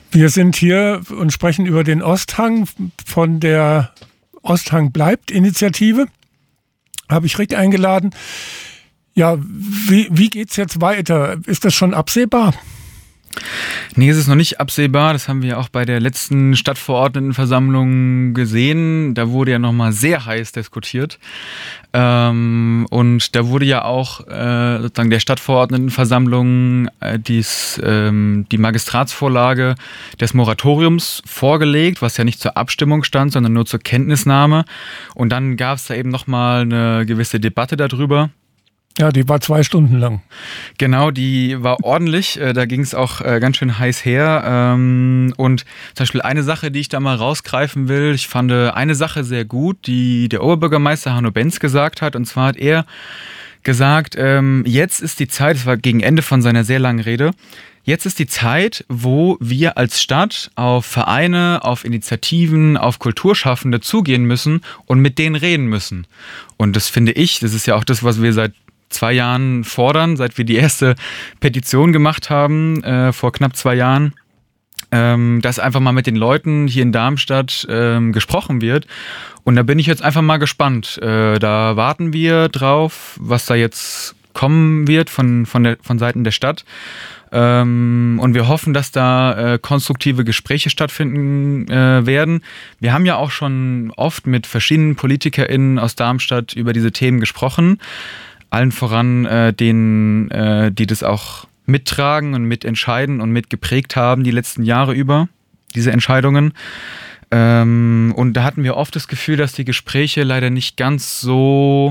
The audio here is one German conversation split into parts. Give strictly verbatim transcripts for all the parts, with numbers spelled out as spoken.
Wir sind hier und sprechen über den Osthang von der Osthang bleibt Initiative. Habe ich Rick eingeladen. Ja, wie, wie geht's jetzt weiter? Ist das schon absehbar? Nee, es ist noch nicht absehbar. Das haben wir auch bei der letzten Stadtverordnetenversammlung gesehen. Da wurde ja nochmal sehr heiß diskutiert. Ähm, und da wurde ja auch äh, sozusagen der Stadtverordnetenversammlung äh, dies, ähm, die Magistratsvorlage des Moratoriums vorgelegt, was ja nicht zur Abstimmung stand, sondern nur zur Kenntnisnahme. Und dann gab es da eben nochmal eine gewisse Debatte darüber. Ja, die war zwei Stunden lang. Genau, die war ordentlich. Da ging es auch ganz schön heiß her. Und zum Beispiel eine Sache, die ich da mal rausgreifen will, ich fand eine Sache sehr gut, die der Oberbürgermeister Hanno Benz gesagt hat. Und zwar hat er gesagt, jetzt ist die Zeit, das war gegen Ende von seiner sehr langen Rede, jetzt ist die Zeit, wo wir als Stadt auf Vereine, auf Initiativen, auf Kulturschaffende zugehen müssen und mit denen reden müssen. Und das finde ich, das ist ja auch das, was wir seit zwei Jahren fordern, seit wir die erste Petition gemacht haben, äh, vor knapp zwei Jahren, ähm, dass einfach mal mit den Leuten hier in Darmstadt ähm, gesprochen wird. Und da bin ich jetzt einfach mal gespannt. Äh, da warten wir drauf, was da jetzt kommen wird von, von, der, von Seiten der Stadt. Ähm, und wir hoffen, dass da äh, konstruktive Gespräche stattfinden äh, werden. Wir haben ja auch schon oft mit verschiedenen PolitikerInnen aus Darmstadt über diese Themen gesprochen. Allen voran äh, denen, äh, die das auch mittragen und mitentscheiden und mitgeprägt haben die letzten Jahre über, diese Entscheidungen. Ähm, und da hatten wir oft das Gefühl, dass die Gespräche leider nicht ganz so,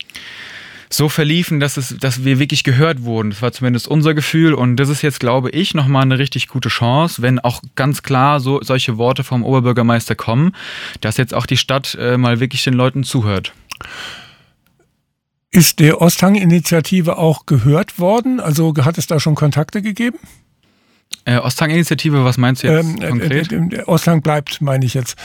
so verliefen, dass, es, dass wir wirklich gehört wurden. Das war zumindest unser Gefühl. Und das ist jetzt, glaube ich, nochmal eine richtig gute Chance, wenn auch ganz klar so solche Worte vom Oberbürgermeister kommen, dass jetzt auch die Stadt äh, mal wirklich den Leuten zuhört. Ist der Osthang-Initiative auch gehört worden? Also hat es da schon Kontakte gegeben? Äh, Osthang-Initiative, was meinst du jetzt ähm, konkret? Äh, der Osthang bleibt, meine ich jetzt.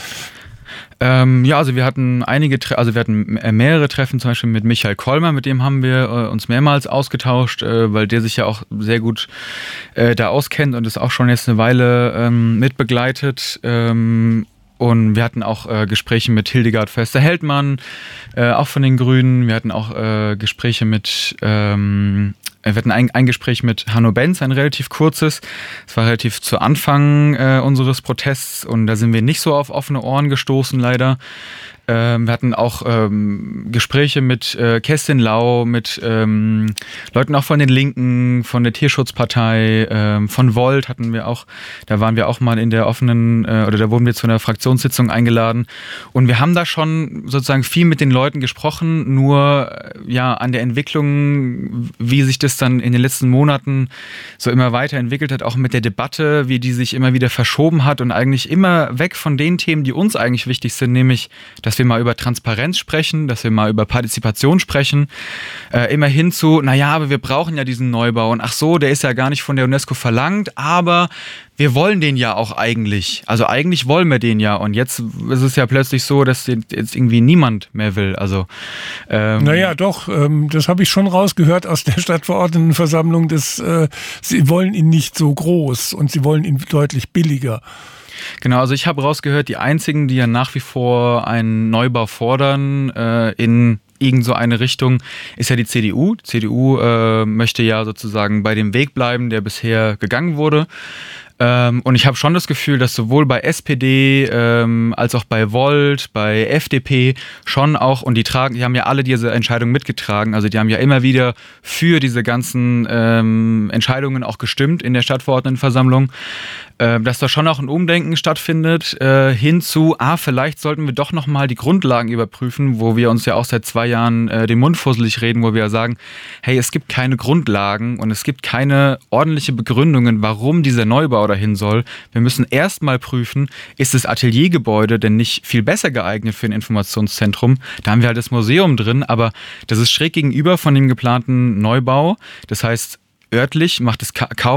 Ähm, ja, also wir hatten einige, also wir hatten mehrere Treffen, zum Beispiel mit Michael Kollmer, mit dem haben wir äh, uns mehrmals ausgetauscht, äh, weil der sich ja auch sehr gut äh, da auskennt und es auch schon jetzt eine Weile ähm, mitbegleitet. Ähm, Und wir hatten auch äh, Gespräche mit Hildegard Förster-Heldmann, äh, auch von den Grünen. Wir hatten auch äh, Gespräche mit, ähm, wir hatten ein, ein Gespräch mit Hanno Benz, ein relativ kurzes. Es war relativ zu Anfang äh, unseres Protests und da sind wir nicht so auf offene Ohren gestoßen, leider. Ähm, wir hatten auch ähm, Gespräche mit äh, Kerstin Lau, mit ähm, Leuten auch von den Linken, von der Tierschutzpartei, ähm, von Volt hatten wir auch, da waren wir auch mal in der offenen, äh, oder da wurden wir zu einer Fraktionssitzung eingeladen und wir haben da schon sozusagen viel mit den Leuten gesprochen, nur äh, ja an der Entwicklung, wie sich das dann in den letzten Monaten so immer weiterentwickelt hat, auch mit der Debatte, wie die sich immer wieder verschoben hat und eigentlich immer weg von den Themen, die uns eigentlich wichtig sind, nämlich dass wir mal über Transparenz sprechen, dass wir mal über Partizipation sprechen, äh, immer hin zu, naja, aber wir brauchen ja diesen Neubau und ach so, der ist ja gar nicht von der UNESCO verlangt, aber wir wollen den ja auch eigentlich, also eigentlich wollen wir den ja und jetzt ist es ja plötzlich so, dass den jetzt irgendwie niemand mehr will, also ähm Naja, doch, ähm, das habe ich schon rausgehört aus der Stadtverordnetenversammlung, dass äh, sie wollen ihn nicht so groß und sie wollen ihn deutlich billiger. Genau, also ich habe rausgehört, die einzigen, die ja nach wie vor einen Neubau fordern äh, in irgend so eine Richtung, ist ja die C D U. Die C D U äh, möchte ja sozusagen bei dem Weg bleiben, der bisher gegangen wurde. Ähm, und ich habe schon das Gefühl, dass sowohl bei S P D ähm, als auch bei Volt, bei F D P schon auch, und die tragen, die haben ja alle diese Entscheidung mitgetragen, also die haben ja immer wieder für diese ganzen ähm, Entscheidungen auch gestimmt in der Stadtverordnetenversammlung, äh, dass da schon auch ein Umdenken stattfindet, äh, hinzu, ah, vielleicht sollten wir doch nochmal die Grundlagen überprüfen, wo wir uns ja auch seit zwei Jahren äh, den Mund fusselig reden, wo wir ja sagen, hey, es gibt keine Grundlagen und es gibt keine ordentliche Begründungen, warum dieser Neubau dahin soll. Wir müssen erstmal prüfen, ist das Ateliergebäude denn nicht viel besser geeignet für ein Informationszentrum? Da haben wir halt das Museum drin, aber das ist schräg gegenüber von dem geplanten Neubau. Das heißt, örtlich macht es kaum